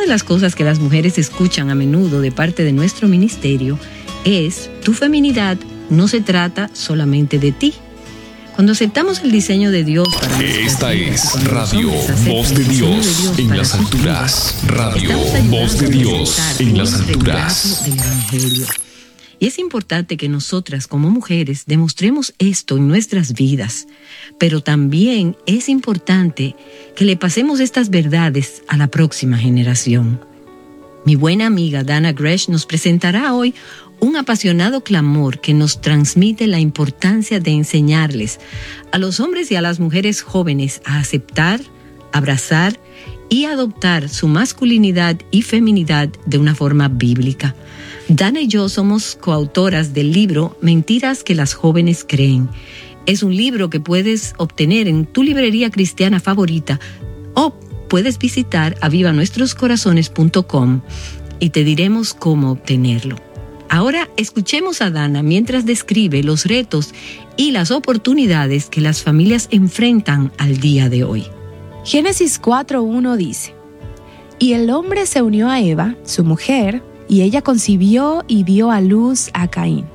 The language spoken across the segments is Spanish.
de las cosas que las mujeres escuchan a menudo de parte de nuestro ministerio es: tu feminidad no se trata solamente de ti. Cuando aceptamos el diseño de Dios para Esta es Radio Voz de Dios en las alturas. Radio Voz de Dios en las alturas. Del Evangelio. Y es importante que nosotras como mujeres demostremos esto en nuestras vidas, pero también es importante que le pasemos estas verdades a la próxima generación. Mi buena amiga Dannah Gresh nos presentará hoy un apasionado clamor que nos transmite la importancia de enseñarles a los hombres y a las mujeres jóvenes a aceptar, abrazar y adoptar su masculinidad y feminidad de una forma bíblica. Dannah y yo somos coautoras del libro Mentiras que las jóvenes creen. Es un libro que puedes obtener en tu librería cristiana favorita o puedes visitar avivanuestroscorazones.com y te diremos cómo obtenerlo. Ahora escuchemos a Dannah mientras describe los retos y las oportunidades que las familias enfrentan al día de hoy. Génesis 4:1 dice: Y el hombre se unió a Eva, su mujer, y ella concibió y dio a luz a Caín.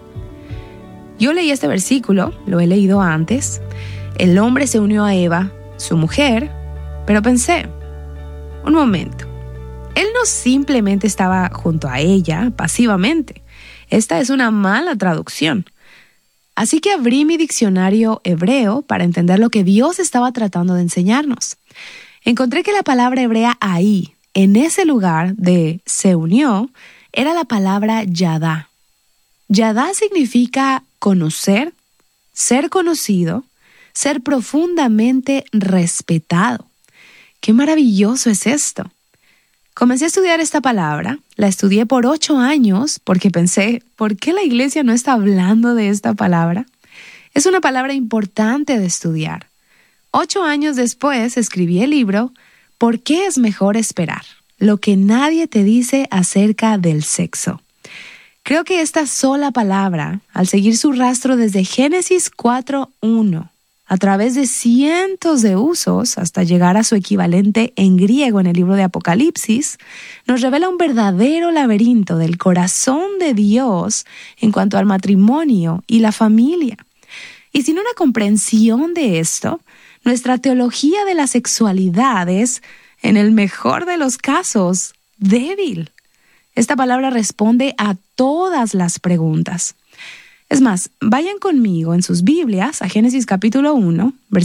Yo leí este versículo, lo he leído antes. El hombre se unió a Eva, su mujer, pero pensé, un momento, él no simplemente estaba junto a ella pasivamente. Esta es una mala traducción. Así que abrí mi diccionario hebreo para entender lo que Dios estaba tratando de enseñarnos. Encontré que la palabra hebrea ahí, en ese lugar de se unió, era la palabra yadá. Yadá significa conocer, ser conocido, ser profundamente respetado. ¡Qué maravilloso es esto! Comencé a estudiar esta palabra, la estudié por 8 años porque pensé, ¿por qué la iglesia no está hablando de esta palabra? Es una palabra importante de estudiar. 8 años después escribí el libro ¿Por qué es mejor esperar? Lo que nadie te dice acerca del sexo. Creo que esta sola palabra, al seguir su rastro desde Génesis 4:1, a través de cientos de usos hasta llegar a su equivalente en griego en el libro de Apocalipsis, nos revela un verdadero laberinto del corazón de Dios en cuanto al matrimonio y la familia. Y sin una comprensión de esto, nuestra teología de la sexualidad es, en el mejor de los casos, débil. Esta palabra responde a todas las preguntas. Es más, vayan conmigo en sus Biblias a Génesis capítulo 1, versículo